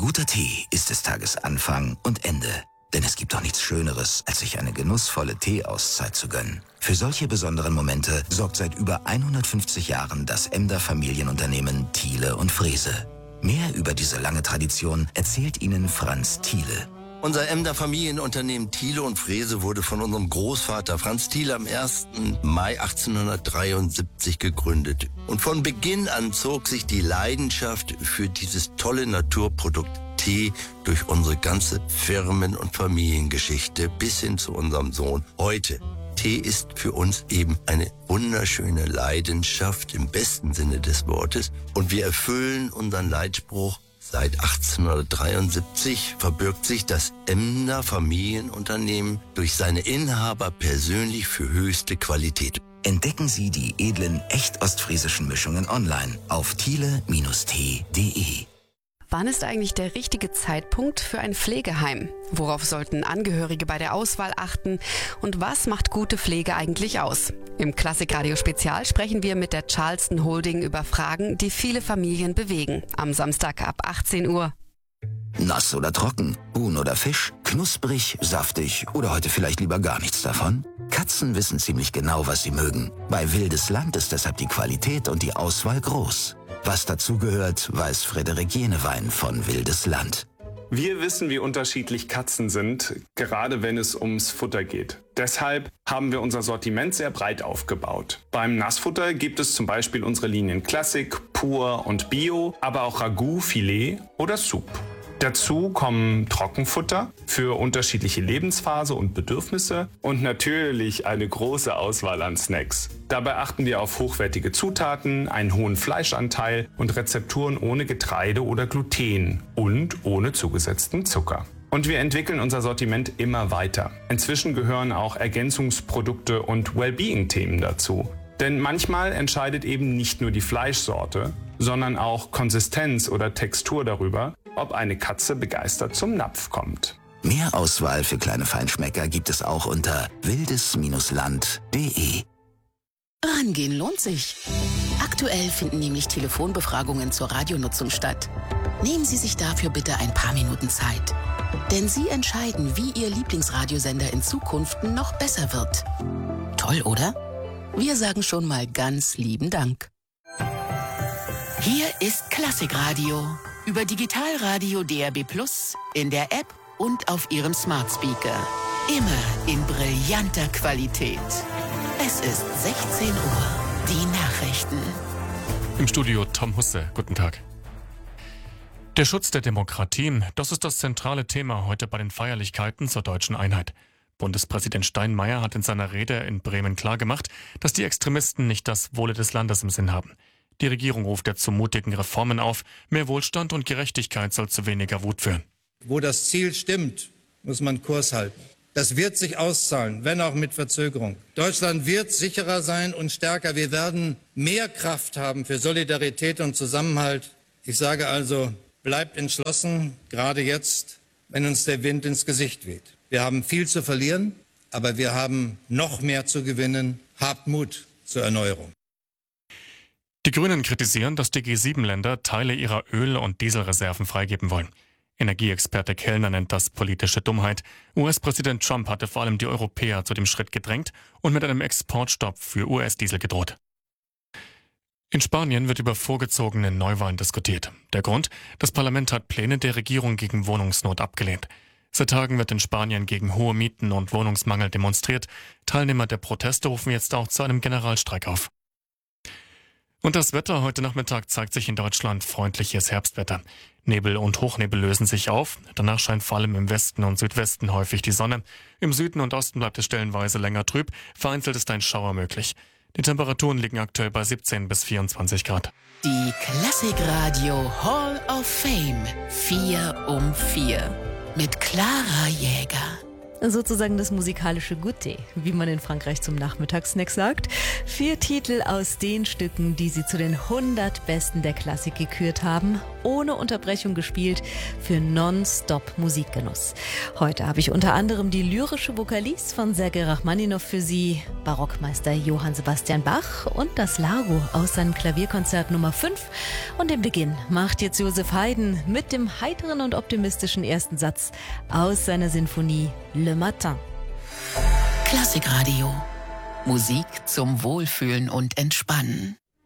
guter Tee ist des Tages Anfang und Ende. Denn es gibt doch nichts Schöneres, als sich eine genussvolle Teeauszeit zu gönnen. Für solche besonderen Momente sorgt seit über 150 Jahren das Emder Familienunternehmen Thiele und Frese. Mehr über diese lange Tradition erzählt Ihnen Franz Thiele. Unser Emder Familienunternehmen Thiele und Frese wurde von unserem Großvater Franz Thiele am 1. Mai 1873 gegründet. Und von Beginn an zog sich die Leidenschaft für dieses tolle Naturprodukt Tee durch unsere ganze Firmen- und Familiengeschichte bis hin zu unserem Sohn heute. Tee ist für uns eben eine wunderschöne Leidenschaft im besten Sinne des Wortes. Und wir erfüllen unseren Leitspruch: Seit 1873 verbirgt sich das Emder Familienunternehmen durch seine Inhaber persönlich für höchste Qualität. Entdecken Sie die edlen, echt ostfriesischen Mischungen online auf thiele-tee.de. Wann ist eigentlich der richtige Zeitpunkt für ein Pflegeheim? Worauf sollten Angehörige bei der Auswahl achten? Und was macht gute Pflege eigentlich aus? Im Klassikradio-Spezial sprechen wir mit der Charleston Holding über Fragen, die viele Familien bewegen. Am Samstag ab 18 Uhr. Nass oder trocken, Huhn oder Fisch, knusprig, saftig oder heute vielleicht lieber gar nichts davon? Katzen wissen ziemlich genau, was sie mögen. Bei Wildes Land ist deshalb die Qualität und die Auswahl groß. Was dazugehört, weiß Frederik Jenewein von Wildes Land. Wir wissen, wie unterschiedlich Katzen sind, gerade wenn es ums Futter geht. Deshalb haben wir unser Sortiment sehr breit aufgebaut. Beim Nassfutter gibt es zum Beispiel unsere Linien Classic, Pur und Bio, aber auch Ragout, Filet oder Soup. Dazu kommen Trockenfutter für unterschiedliche Lebensphase und Bedürfnisse und natürlich eine große Auswahl an Snacks. Dabei achten wir auf hochwertige Zutaten, einen hohen Fleischanteil und Rezepturen ohne Getreide oder Gluten und ohne zugesetzten Zucker. Und wir entwickeln unser Sortiment immer weiter. Inzwischen gehören auch Ergänzungsprodukte und Wellbeing-Themen dazu. Denn manchmal entscheidet eben nicht nur die Fleischsorte, sondern auch Konsistenz oder Textur darüber, ob eine Katze begeistert zum Napf kommt. Mehr Auswahl für kleine Feinschmecker gibt es auch unter wildes-land.de. Rangehen lohnt sich. Aktuell finden nämlich Telefonbefragungen zur Radionutzung statt. Nehmen Sie sich dafür bitte ein paar Minuten Zeit. Denn Sie entscheiden, wie Ihr Lieblingsradiosender in Zukunft noch besser wird. Toll, oder? Wir sagen schon mal ganz lieben Dank. Hier ist Klassikradio. Über Digitalradio DAB+, in der App und auf Ihrem Smart Speaker. Immer in brillanter Qualität. Es ist 16 Uhr. Die Nachrichten. Im Studio Tom Husse. Guten Tag. Der Schutz der Demokratie, das ist das zentrale Thema heute bei den Feierlichkeiten zur deutschen Einheit. Bundespräsident Steinmeier hat in seiner Rede in Bremen klargemacht, dass die Extremisten nicht das Wohle des Landes im Sinn haben. Die Regierung ruft ja zu mutigen Reformen auf. Mehr Wohlstand und Gerechtigkeit soll zu weniger Wut führen. Wo das Ziel stimmt, muss man Kurs halten. Das wird sich auszahlen, wenn auch mit Verzögerung. Deutschland wird sicherer sein und stärker. Wir werden mehr Kraft haben für Solidarität und Zusammenhalt. Ich sage also, bleibt entschlossen, gerade jetzt, wenn uns der Wind ins Gesicht weht. Wir haben viel zu verlieren, aber wir haben noch mehr zu gewinnen. Habt Mut zur Erneuerung. Die Grünen kritisieren, dass die G7-Länder Teile ihrer Öl- und Dieselreserven freigeben wollen. Energieexperte Kellner nennt das politische Dummheit. US-Präsident Trump hatte vor allem die Europäer zu dem Schritt gedrängt und mit einem Exportstopp für US-Diesel gedroht. In Spanien wird über vorgezogene Neuwahlen diskutiert. Der Grund? Das Parlament hat Pläne der Regierung gegen Wohnungsnot abgelehnt. Seit Tagen wird in Spanien gegen hohe Mieten und Wohnungsmangel demonstriert. Teilnehmer der Proteste rufen jetzt auch zu einem Generalstreik auf. Und das Wetter heute Nachmittag zeigt sich in Deutschland freundliches Herbstwetter. Nebel und Hochnebel lösen sich auf. Danach scheint vor allem im Westen und Südwesten häufig die Sonne. Im Süden und Osten bleibt es stellenweise länger trüb. Vereinzelt ist ein Schauer möglich. Die Temperaturen liegen aktuell bei 17 bis 24 Grad. Die Klassikradio Hall of Fame 4 um 4 mit Clara Jäger. Sozusagen das musikalische Goûter, wie man in Frankreich zum Nachmittagssnack sagt. 4 Titel aus den Stücken, die sie zu den 100 Besten der Klassik gekürt haben. ohne Unterbrechung gespielt für non-stop Musikgenuss. Heute habe ich unter anderem die lyrische Vokalise von Sergei Rachmaninow für Sie, Barockmeister Johann Sebastian Bach und das Largo aus seinem Klavierkonzert Nummer 5. Und den Beginn macht jetzt Joseph Haydn mit dem heiteren und optimistischen ersten Satz aus seiner Sinfonie Le Matin. Klassikradio. Musik zum Wohlfühlen und Entspannen.